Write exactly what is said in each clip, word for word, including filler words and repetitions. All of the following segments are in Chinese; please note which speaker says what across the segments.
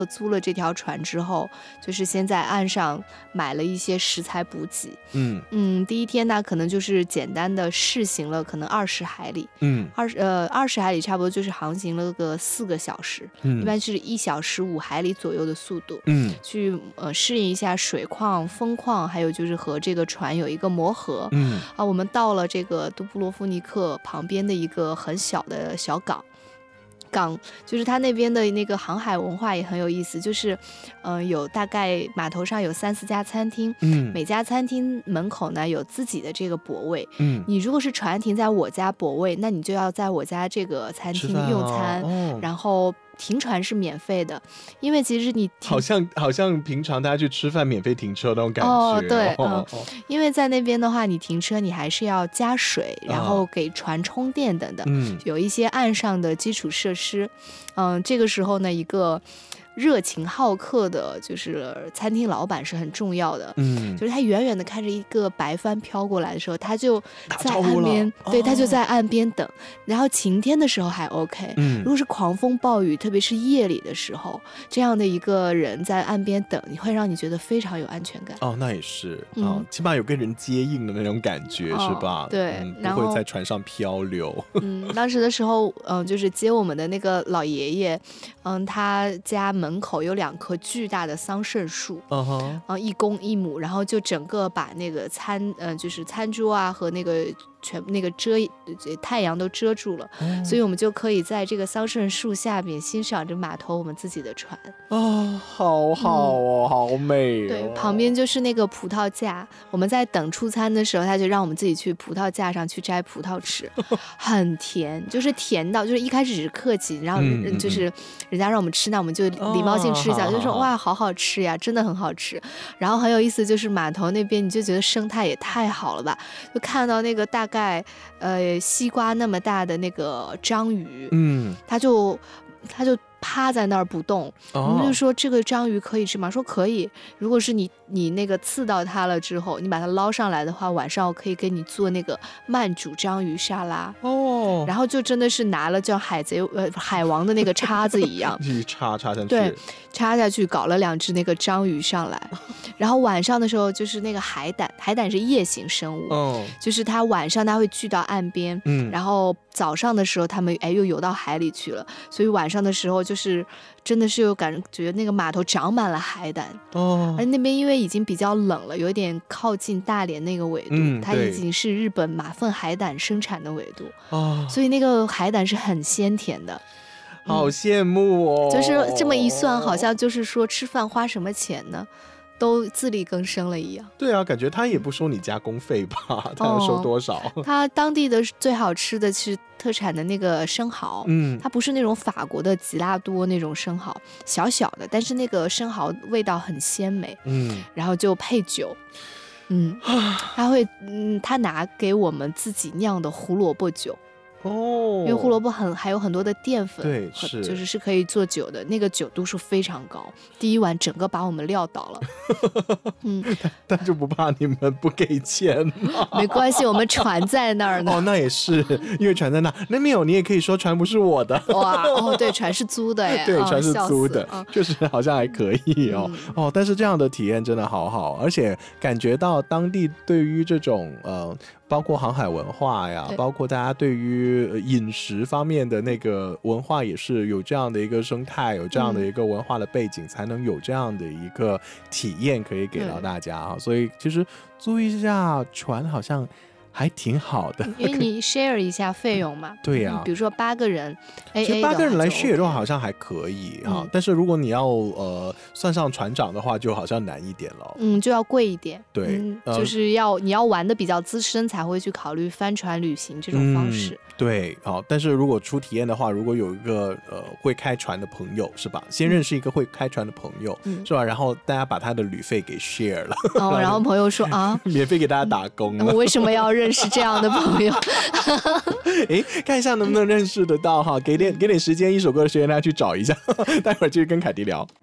Speaker 1: 租了这条船之后，就是先在岸上买了一些食材补给。
Speaker 2: 嗯
Speaker 1: 嗯，第一天呢，可能就是简单的试行了，可能二十海里。
Speaker 2: 嗯
Speaker 1: 二十呃二十海里差不多就是航行了个四个小时，
Speaker 2: 嗯
Speaker 1: 一般是一小时五海里左右的速度。
Speaker 2: 嗯
Speaker 1: 去呃适应一下水况、风况，还有就是和这个船有一个磨合。
Speaker 2: 嗯
Speaker 1: 啊，我们到了这个杜布罗夫尼克旁边的一个很小的小港。港就是它那边的那个航海文化也很有意思，就是，嗯、呃，有大概码头上有三四家餐厅，
Speaker 2: 嗯
Speaker 1: 每家餐厅门口呢有自己的这个泊位。
Speaker 2: 嗯，
Speaker 1: 你如果是船停在我家泊位，那你就要在我家这个餐厅
Speaker 2: 吃饭
Speaker 1: 用餐，
Speaker 2: 哦，
Speaker 1: 然后停船是免费的，因为其实你停
Speaker 2: 好像好像平常大家去吃饭免费停车那种感觉。
Speaker 1: 哦对
Speaker 2: 哦
Speaker 1: 嗯因为在那边的话，你停车你还是要加水，然后
Speaker 2: 啊
Speaker 1: 给船充电等等，
Speaker 2: 嗯
Speaker 1: 有一些岸上的基础设施。嗯，这个时候呢，一个热情好客的，就是餐厅老板是很重要的。
Speaker 2: 嗯，
Speaker 1: 就是他远远的看着一个白帆飘过来的时候，他就在
Speaker 2: 打招呼了
Speaker 1: 岸边，对，
Speaker 2: 哦
Speaker 1: 他就在岸边等。然后晴天的时候还 OK，
Speaker 2: 嗯
Speaker 1: 如果是狂风暴雨，特别是夜里的时候，这样的一个人在岸边等，你会让你觉得非常有安全感。
Speaker 2: 哦，那也是啊、
Speaker 1: 嗯
Speaker 2: 哦，起码有跟人接应的那种感觉、
Speaker 1: 哦
Speaker 2: 是吧？
Speaker 1: 对
Speaker 2: 嗯，
Speaker 1: 然后
Speaker 2: 不会在船上漂流。
Speaker 1: 嗯，当时的时候，嗯、就是接我们的那个老爷爷，嗯，他家门口有两棵巨大的桑葚树，
Speaker 2: 嗯哼，
Speaker 1: 嗯，一公一母，然后就整个把那个餐，呃，就是餐桌啊和那个全那个遮呃太阳都遮住了，
Speaker 2: 哦
Speaker 1: 所以我们就可以在这个桑葚树下面欣赏着码头我们自己的船。
Speaker 2: 啊，好好哦，好美哦。
Speaker 1: 对，旁边就是那个葡萄架，我们在等出餐的时候，他就让我们自己去葡萄架上去摘葡萄吃，很甜，就是甜到就是一开始只是客气，然后
Speaker 2: 嗯嗯
Speaker 1: 就是人家让我们吃，那我们就礼貌性吃一下，
Speaker 2: 哦
Speaker 1: 就说
Speaker 2: 好好
Speaker 1: 哇好好吃呀，真的很好吃。然后很有意思，就是码头那边你就觉得生态也太好了吧，就看到那个大概呃西瓜那么大的那个章鱼，
Speaker 2: 嗯，
Speaker 1: 它就它就趴在那儿不动，
Speaker 2: 哦
Speaker 1: 我们就说这个章鱼可以吃吗？说可以。如果是你你那个刺到它了之后，你把它捞上来的话，晚上我可以给你做那个慢煮章鱼沙拉。
Speaker 2: 哦，
Speaker 1: 然后就真的是拿了叫海贼呃海王的那个叉子一样，
Speaker 2: 一插插上去，
Speaker 1: 对，插下去搞了两只那个章鱼上来。然后晚上的时候就是那个海胆，海胆是夜行生物，
Speaker 2: 哦，
Speaker 1: 就是它晚上它会聚到岸边，
Speaker 2: 嗯，
Speaker 1: 然后早上的时候他们哎又游到海里去了，所以晚上的时候就是真的是有感觉那个码头长满了海胆，
Speaker 2: 哦
Speaker 1: 而那边因为已经比较冷了，有一点靠近大连那个纬度，它
Speaker 2: 嗯对
Speaker 1: 已经是日本马粪海胆生产的纬度，
Speaker 2: 哦，
Speaker 1: 所以那个海胆是很鲜甜的。
Speaker 2: 好羡慕哦！
Speaker 1: 就是这么一算，好像就是说吃饭花什么钱呢？都自力更生了一样。
Speaker 2: 对啊，感觉他也不收你加工费吧？他要收多少？
Speaker 1: 它当地的最好吃的是特产的那个生蚝，
Speaker 2: 嗯，
Speaker 1: 它不是那种法国的吉拉多那种生蚝，小小的，但是那个生蚝味道很鲜美，
Speaker 2: 嗯，
Speaker 1: 然后就配酒。嗯，他会，嗯，他拿给我们自己酿的胡萝卜酒。
Speaker 2: 哦，
Speaker 1: 因为胡萝卜很还有很多的淀粉，
Speaker 2: 对
Speaker 1: 和
Speaker 2: 是
Speaker 1: 就是是可以做酒的，那个酒度数非常高，第一碗整个把我们撂倒了。嗯，
Speaker 2: 但就不怕你们不给钱吗？
Speaker 1: 没关系，我们船在那儿呢。
Speaker 2: 哦，那也是，因为船在那，那没有你也可以说船不是我的。
Speaker 1: 哇，哦，对，船是租的耶，
Speaker 2: 对，
Speaker 1: 哦
Speaker 2: 船是租的，
Speaker 1: 嗯、
Speaker 2: 确实好像还可以哦。
Speaker 1: 嗯、
Speaker 2: 哦，但是这样的体验真的好好，而且感觉到当地对于这种呃。包括航海文化呀，包括大家对于饮食方面的那个文化，也是有这样的一个生态，有这样的一个文化的背景，嗯、才能有这样的一个体验可以给到大家啊。所以其实租一下船好像还挺好的，
Speaker 1: 因为你 share 一下费用嘛。
Speaker 2: 对呀、啊嗯，
Speaker 1: 比如说八个人 A A 的，
Speaker 2: 其实八个人来 share 的话好像还可以哈、嗯，但是如果你要呃算上船长的话，就好像难一点了。
Speaker 1: 嗯，就要贵一点。
Speaker 2: 对，
Speaker 1: 嗯呃、就是要你要玩的比较资深才会去考虑帆船旅行这种方式。
Speaker 2: 嗯、对，好，但是如果出体验的话，如果有一个呃会开船的朋友是吧？先认识一个会开船的朋友、嗯、是吧？然后大家把他的旅费给 share 了，
Speaker 1: 哦，然后朋友说啊，
Speaker 2: 免费给大家打工了。
Speaker 1: 我为什么要认识这样的朋友？
Speaker 2: 哎，看一下能不能认識得到哈，給點給點時間，一首歌的時間大家去找一下，待會兒繼續跟凱迪聊。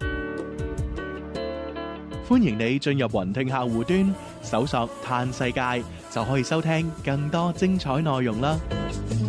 Speaker 3: 歡迎你進入雲聽客戶端，搜索嘆世界就可以收聽更多精彩內容啦。